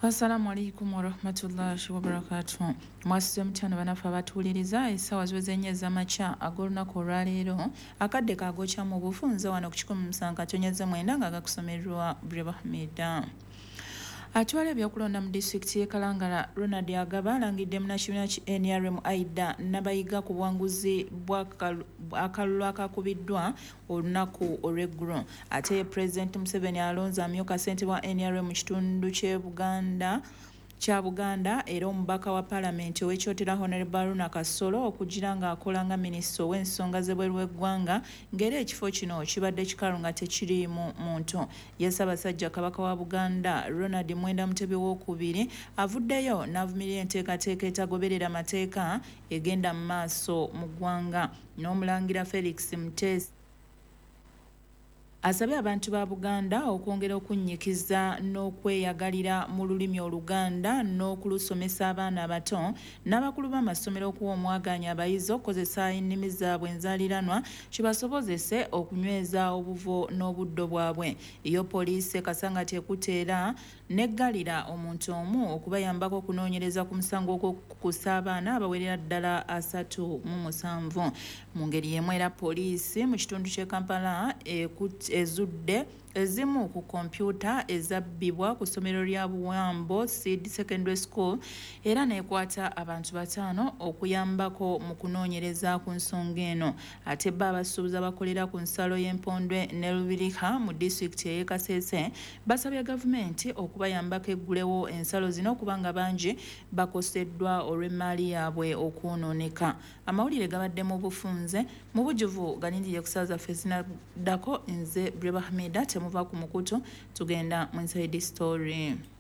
Assalamu alaikum wa rahmatullahi wa barakatuh. Mwasize mutano banafa batuliriza essaawa ziweze nnya ez'amakya ag'olunaku olwaleero akadde kaagokya mu bufunze wano ku 107.9 nga gakusomerwa Breva Hamida. Atwala ebyokulonda mu disitulikiti y'e Kalangala Ronald Agaba alangidde munnakibiina ki NRM Aida Nabayiga ku buwanguzi bw'akalulu akakubiddwa olunaku olw'eggulo. Ate Pulezidenti Museveni alonze amyuka ssentebe wa NRM mu kitundu kya Buganda era omubaka wa Paalamenti ow'ekyotera Honorable Haruna Kasolo okugira ng'akola nga minisita ow'ensonga z'ebweru w'eggwanga ng'era ekifo kino kibadde kikalu nga tekiriimu muntu. Ye Ssaabasajja Kabaka wa Buganda Ronald Mwenda Mutebi II avuddeyo n'avumirira enteekateeka etagoberera amateeka egenda mu maaso mu ggwanga. N'Omulangira Felix Mutesi asabye abantu ba Buganda okwongera okunnyikiza n'okweyagalira mu lulimi Oluganda n'okulusomesa abaana abato n'abakulu b'amasomero okuwa omwaganya abayizi okukozesa ennimi zaabwe enzaaliranwa kibasobozese okunyweza obuvo n'obuddo bwabwe. Iyo poliisi ekasangati ekuteera neggalira omuntu omu okubayambako okunoonyereza ku musango gw'okukusa abaana abawerera ddala 37. Mu ngeri y'emu era poliisi mu kitundu ky'e Kampala ezudde ezimu ku kompyuta ezabbibwa ku ssomero lya Buwambo Seed Secondary School era neekwata abantu 5 okuyambako mu kunoonyereza ku nsonga eno. Ate bo abasuubuzi abakolera ku nsalo y'Empondwe ne Lubiriha mu disitulikiti y'e Kasese basabye gavumenti okubayambako eggulewo ensalo zino kubanga bangi bakoseddwa olw'emmaali yaabwe okwonooneka. Amawulire gabadde mu bufunze mu bujjuvu galindirye kusaaza Fesinaddako nze Breva Hamida temuva ku mukutu tugenda mu inside story.